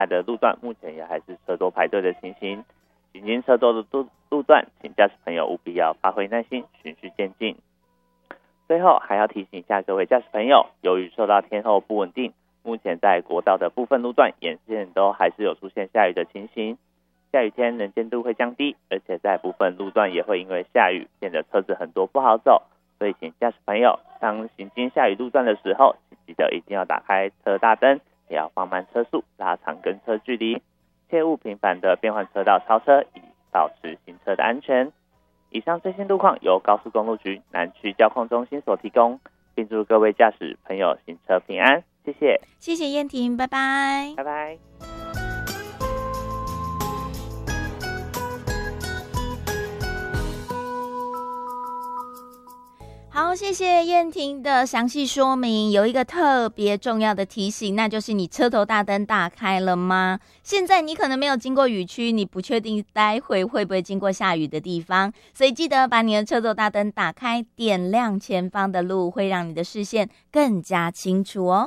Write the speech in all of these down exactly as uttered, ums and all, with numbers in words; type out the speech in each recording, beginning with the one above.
的路段目前也还是车多排队的情形，行经车多的路路段，请驾驶朋友务必要发挥耐心，循序渐进。最后还要提醒一下各位驾驶朋友，由于受到天候不稳定，目前在国道的部分路段沿线都还是有出现下雨的情形。下雨天能见度会降低，而且在部分路段也会因为下雨变得车子很多不好走，所以请驾驶朋友当行经下雨路段的时候，记得一定要打开车大灯，也要放慢车速，拉长跟车距离，切勿频繁的变换车道超车，以保持行车的安全。以上最新路况由高速公路局南区交控中心所提供，并祝各位驾驶朋友行车平安，谢谢。 谢谢燕婷，拜拜。 拜拜。 好，谢谢燕婷的详细说明。有一个特别重要的提醒，那就是你车头大灯打开了吗？现在你可能没有经过雨区，你不确定待会会不会经过下雨的地方，所以记得把你的车头大灯打开，点亮前方的路，会让你的视线更加清楚哦。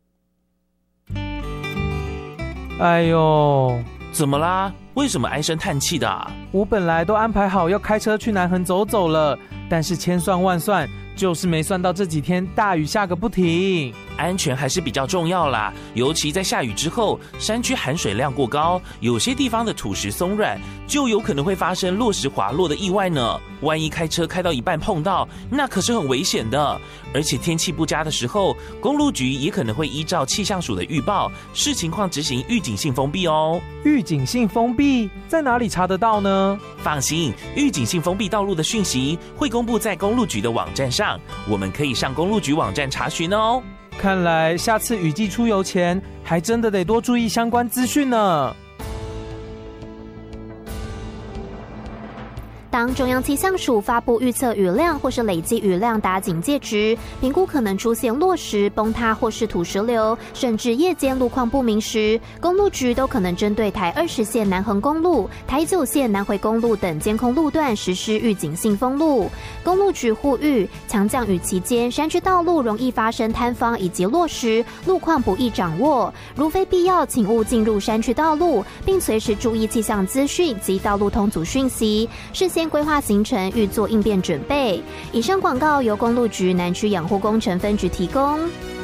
哎呦， 怎么啦？为什么唉声叹气的啊？ 我本来都安排好要开车去南横走走了，但是千算万算，就是没算到这几天大雨下个不停。 安全还是比较重要啦，尤其在下雨之后，山区含水量过高，有些地方的土石松软，就有可能会发生落石滑落的意外呢。万一开车开到一半碰到，那可是很危险的。而且天气不佳的时候，公路局也可能会依照气象署的预报，视情况执行预警性封闭哦。 预警性封闭在哪里查得到呢？ 放心，预警性封闭道路的讯息会公布在公路局的网站上，我们可以上公路局网站查询哦。 看来下次雨季出游前，还真的得多注意相关资讯呢。 当中央气象署发布预测雨量或是累积雨量达警戒值，评估可能出现落石、崩塌或是土石流，甚至夜间路况不明时，公路局都可能针对台二十线南横公路、台九线南回公路等监控路段实施预警性封路。公路局呼吁，强降雨期间山区道路容易发生坍方以及落石，路况不易掌握，如非必要，请勿进入山区道路，并随时注意气象资讯及道路通阻讯息，事先规划行程，预做应变准备。以上广告由公路局南区养护工程分局提供。